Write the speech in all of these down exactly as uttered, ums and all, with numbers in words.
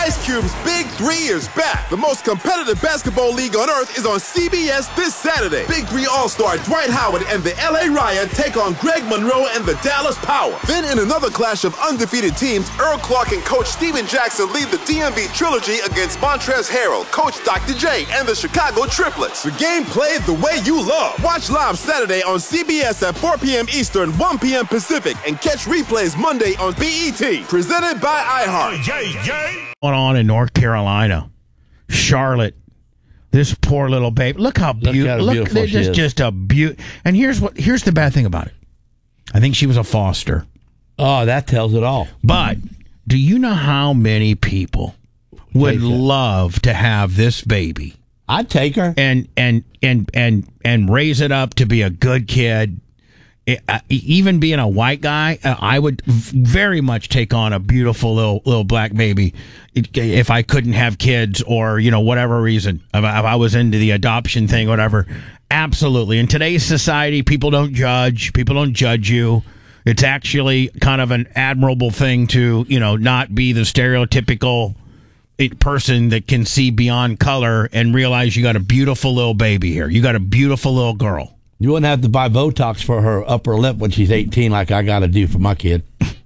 Ice Cube's Big Three is back. The most competitive basketball league on earth is on C B S this Saturday. Big Three All-Star Dwight Howard and the L A Riot take on Greg Monroe and the Dallas Power. Then in another clash of undefeated teams, Earl Clark and Coach Steven Jackson lead the D M V Trilogy against Montrezl Harrell, Coach Doctor J, and the Chicago Triplets. The game played the way you love. Watch live Saturday on C B S at four p.m. Eastern, one p.m. Pacific, and catch replays Monday on B E T. Presented by iHeart. Yay, yay. Going on in North Carolina, Charlotte, this poor little babe. Look how beautiful. Look, beautiful she just, is. just a beaut. And here's what. Here's the bad thing about it. I think she was a foster. Oh, that tells it all. But do you know how many people would love to have this baby? I'd take her and and and and and raise it up to be a good kid. It, uh, even being a white guy, uh, I would very much take on a beautiful little little black baby if I couldn't have kids or, you know, whatever reason. If I, if I was into the adoption thing, whatever. Absolutely. In today's society, people don't judge. People don't judge you. It's actually kind of an admirable thing to, you know, not be the stereotypical person that can see beyond color and realize you got a beautiful little baby here. You got a beautiful little girl. You wouldn't have to buy Botox for her upper lip when she's eighteen like I got to do for my kid.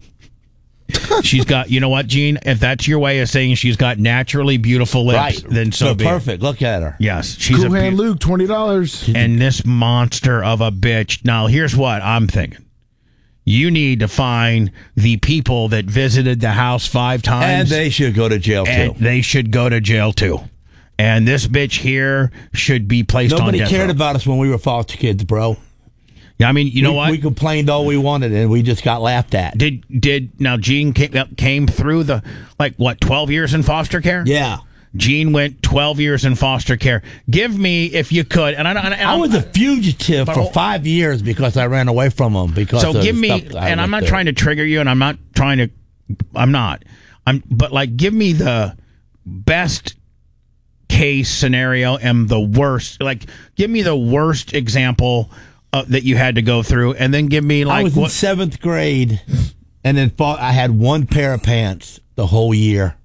She's got, you know what, Gene? If that's your way of saying she's got naturally beautiful lips, right. then so, so be it. Perfect. Look at her. Yes. She's cool a Hand be- Luke, twenty dollars. And this monster of a bitch. Now, here's what I'm thinking. You need to find the people that visited the house five times. And they should go to jail, too. And they should go to jail, too. And this bitch here should be placed Nobody on death cared row. about us when we were foster kids, bro. Yeah, I mean, you know we, what? We complained all we wanted, and we just got laughed at. Did did now Gene came, came through the, like, what, twelve years in foster care? Yeah. Gene went twelve years in foster care. Give me, if you could, and I, and I, I was a fugitive for five years because I ran away from them. Because so of give me, and I'm not there. trying to trigger you, and I'm not trying to, I'm not, I'm, but like, give me the best case scenario and the worst. Like, give me the worst example uh, that you had to go through, and then give me like I was what, in seventh grade, and then fought, I had one pair of pants the whole year.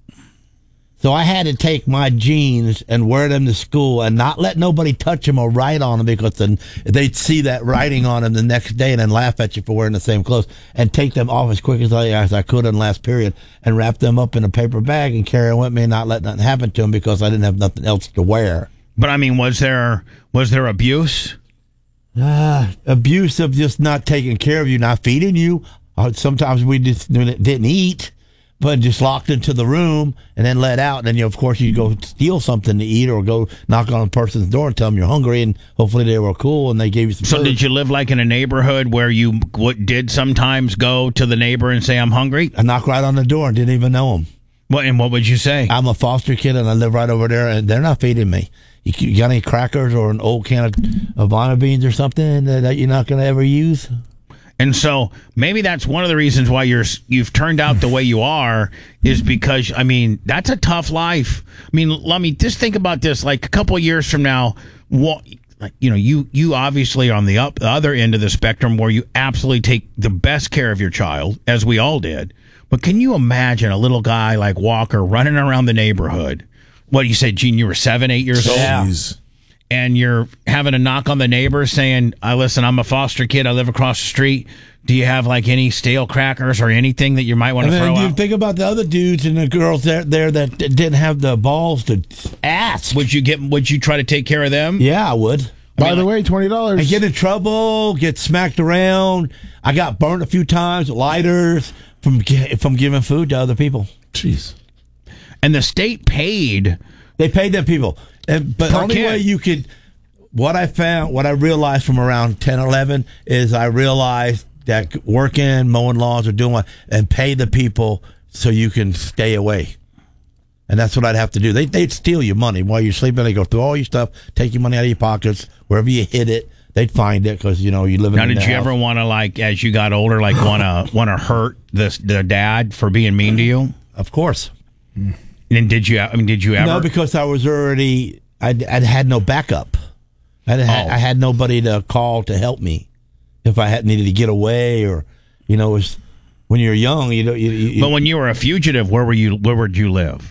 So I had to take my jeans and wear them to school and not let nobody touch them or write on them because then they'd see that writing on them the next day and then laugh at you for wearing the same clothes and take them off as quick as I, as I could in last period and wrap them up in a paper bag and carry them with me and not let nothing happen to them because I didn't have nothing else to wear. But I mean, was there was there abuse? Uh, abuse of just not taking care of you, not feeding you. Uh, sometimes we just didn't eat. But just locked into the room and then let out. And then, you know, of course, you go steal something to eat or go knock on a person's door and tell them you're hungry. And hopefully they were cool and they gave you some So food. did you live like in a neighborhood where you what, did sometimes go to the neighbor and say, I'm hungry? I knocked right on the door and didn't even know them. What, and what would you say? I'm a foster kid and I live right over there and they're not feeding me. You, you got any crackers or an old can of, of lima beans or something that, that you're not going to ever use? And so maybe that's one of the reasons why you're you've turned out the way you are is because, I mean, that's a tough life. I mean, let me just think about this. Like a couple of years from now, what, like, you know, you you obviously are on the, up, the other end of the spectrum where you absolutely take the best care of your child, as we all did. But can you imagine a little guy like Walker running around the neighborhood? What, you said, Gene, you were seven, eight years old? Yeah. And you're having a knock on the neighbor saying, I listen, I'm a foster kid. I live across the street. Do you have like any stale crackers or anything that you might want to And throw then you out? think about the other dudes and the girls there, there that didn't have the balls to ask. Would you get? Would you try to take care of them? Yeah, I would. By I mean, the way, twenty dollars. I get in trouble, get smacked around. I got burnt a few times, lighters, from from giving food to other people. Jeez. And the state paid. They paid them people. And, but the Per only kid. way you could, what I found, what I realized from around ten, eleven is I realized that working, mowing lawns or doing what, and pay the people so you can stay away. And that's what I'd have to do. They, they'd steal your money while you're sleeping. They go through all your stuff, take your money out of your pockets, wherever you hid it. They'd find it because, you know, you live in Now, the did you house. ever want to, like, as you got older, like, want to want to hurt the the dad for being mean to you? Of course. And did you? I mean, did you ever? No, because I was already, I'd, I'd had no backup. I had, Oh. I had nobody to call to help me if I had needed to get away or, you know, it was when you're young, you know. You, you, But when you were a fugitive, where were you? Where would you live?